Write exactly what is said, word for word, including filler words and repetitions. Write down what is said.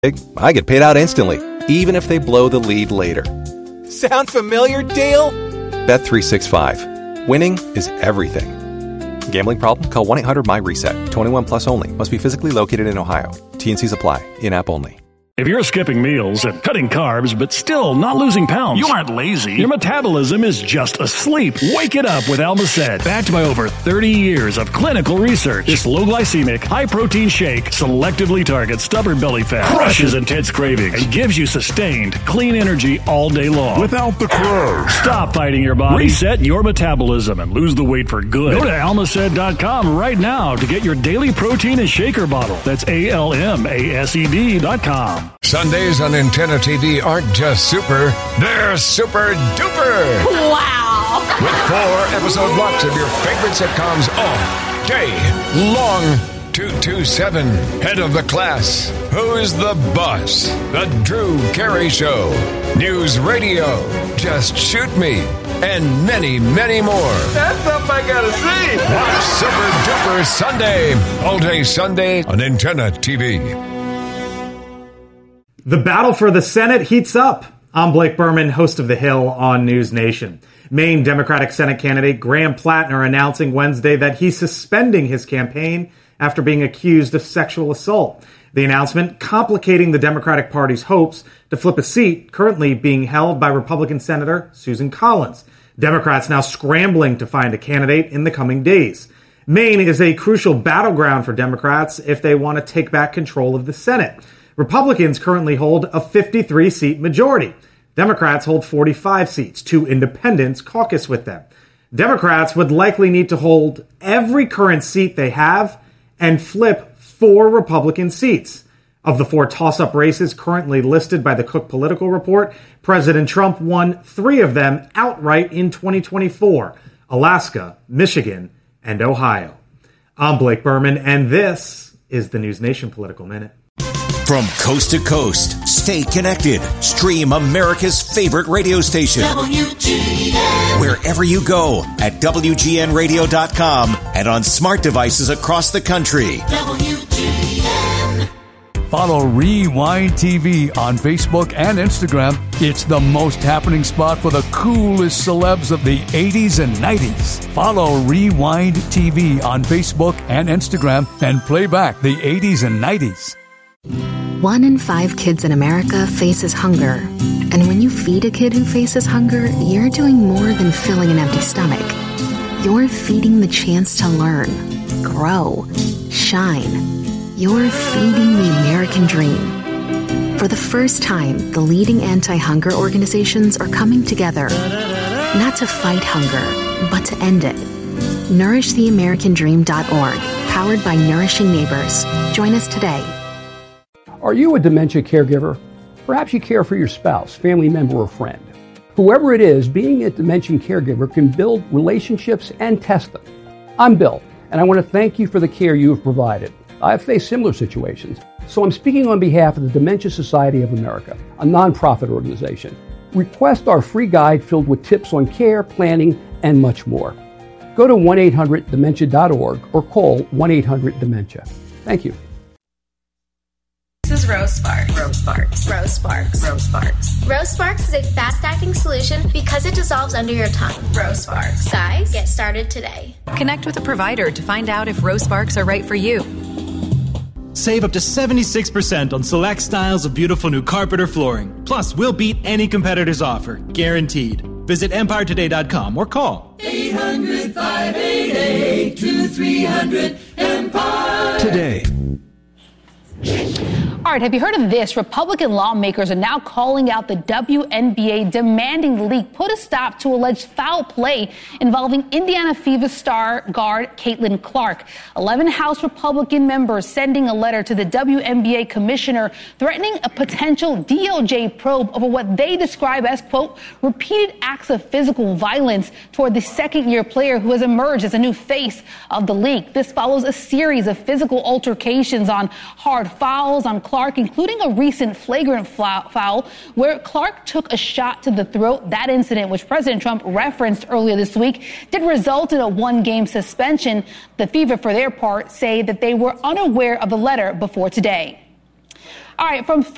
I get paid out instantly, even if they blow the lead later. Sound familiar, Dale? Bet three sixty-five. Winning is everything. Gambling problem? Call one eight hundred M Y reset. twenty-one plus only. Must be physically located in Ohio. T and C's apply. In-app only. If you're skipping meals and cutting carbs, but still not losing pounds, you aren't lazy. Your metabolism is just asleep. Wake it up with Almacet. Backed by over thirty years of clinical research, this low-glycemic, high-protein shake selectively targets stubborn belly fat, crushes intense cravings, and gives you sustained, clean energy all day long. Without the carbs. Stop fighting your body. Reset your metabolism and lose the weight for good. Go to almacet dot com right now to get your daily protein and shaker bottle. That's A L M A S E D dot com. Sundays on Antenna T V aren't just super, they're super duper! Wow! With four episode blocks of your favorite sitcoms all day long. two two seven, Head of the Class, Who's the Boss, The Drew Carey Show, News Radio, Just Shoot Me, and many, many more. That's stuff I gotta see! Watch Super Duper Sunday, all day Sunday on Antenna T V. The battle for the Senate heats up. I'm Blake Berman, host of The Hill on News Nation. Maine Democratic Senate candidate Graham Plattner announcing Wednesday that he's suspending his campaign after being accused of sexual assault. The announcement complicating the Democratic Party's hopes to flip a seat currently being held by Republican Senator Susan Collins. Democrats now scrambling to find a candidate in the coming days. Maine is a crucial battleground for Democrats if they want to take back control of the Senate. Republicans currently hold a fifty-three seat majority. Democrats hold forty-five seats. Two independents caucus with them. Democrats would likely need to hold every current seat they have and flip four Republican seats. Of the four toss-up races currently listed by the Cook Political Report, President Trump won three of them outright in twenty twenty-four: Alaska, Michigan, and Ohio. I'm Blake Berman, and this is the News Nation Political Minute. From coast to coast, stay connected. Stream America's favorite radio station. W G N. Wherever you go at W G N radio dot com and on smart devices across the country. W G N. Follow Rewind T V on Facebook and Instagram. It's the most happening spot for the coolest celebs of the eighties and nineties. Follow Rewind T V on Facebook and Instagram and play back the eighties and nineties. One in five kids in America faces hunger. And when you feed a kid who faces hunger, you're doing more than filling an empty stomach. You're feeding the chance to learn, grow, shine. You're feeding the American dream. For the first time, the leading anti-hunger organizations are coming together, not to fight hunger, but to end it. nourish the american dream dot org, powered by Nourishing Neighbors. Join us today. Are you a dementia caregiver? Perhaps you care for your spouse, family member, or friend. Whoever it is, being a dementia caregiver can build relationships and test them. I'm Bill, and I want to thank you for the care you have provided. I've faced similar situations, so I'm speaking on behalf of the Dementia Society of America, a nonprofit organization. Request our free guide filled with tips on care, planning, and much more. Go to one eight hundred dementia dot org or call one eight hundred dementia. Thank you. This is Rose Sparks. Rose Sparks. Rose Sparks. Rose Sparks. Rose Sparks is a fast-acting solution because it dissolves under your tongue. Rose Sparks. Guys, get started today. Connect with a provider to find out if Rose Sparks are right for you. Save up to seventy-six percent on select styles of beautiful new carpet or flooring. Plus, we'll beat any competitor's offer, guaranteed. Visit empire today dot com or call eight hundred, five eight eight, two three hundred, EMPIRE today. All right, have you heard of this? Republican lawmakers are now calling out the W N B A, demanding the league put a stop to alleged foul play involving Indiana Fever star guard Caitlin Clark. Eleven House Republican members sending a letter to the W N B A commissioner threatening a potential D O J probe over what they describe as, quote, repeated acts of physical violence toward the second-year player who has emerged as a new face of the league. This follows a series of physical altercations on hard fouls on Clark, including a recent flagrant foul where Clark took a shot to the throat. That incident, which President Trump referenced earlier this week, did result in a one-game suspension. The Fever, for their part, say that they were unaware of the letter before today. All right, from